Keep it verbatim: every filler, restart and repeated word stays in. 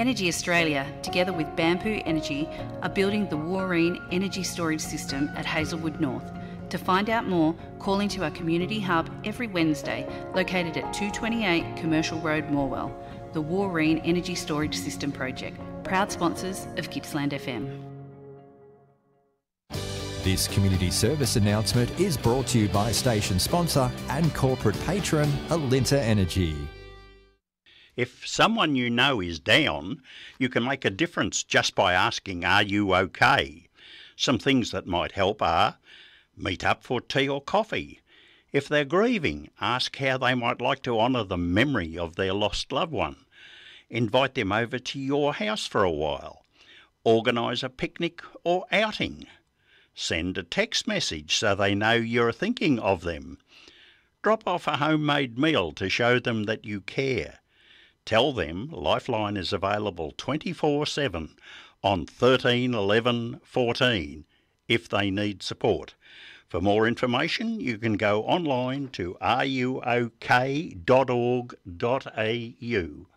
Energy Australia, together with Bamboo Energy, are building the Warreen Energy Storage System at Hazelwood North. To find out more, call into our community hub every Wednesday, located at two twenty-eight Commercial Road, Morwell. The Warreen Energy Storage System Project, proud sponsors of Gippsland F M. This community service announcement is brought to you by station sponsor and corporate patron Alinta Energy. If someone you know is down, you can make a difference just by asking, "Are you okay?" Some things that might help are meet up for tea or coffee. If they're grieving, ask how they might like to honour the memory of their lost loved one. Invite them over to your house for a while. Organise a picnic or outing. Send a text message so they know you're thinking of them. Drop off a homemade meal to show them that you care. Tell them Lifeline is available twenty-four seven on thirteen eleven fourteen if they need support. For more information, you can go online to r u o k dot org dot a u